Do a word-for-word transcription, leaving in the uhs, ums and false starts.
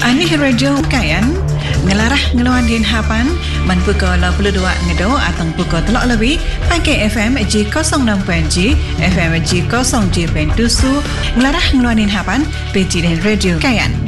Anih radio kayan ngelarah ngeluan din hapan man pukul delapan puluh dua ngedo atau pukul telok lebih pakai F M G kosong enam titik G F M G kosong tujuh titik tujuh ngelarah ngeluan din hapan peci dan radio kayan.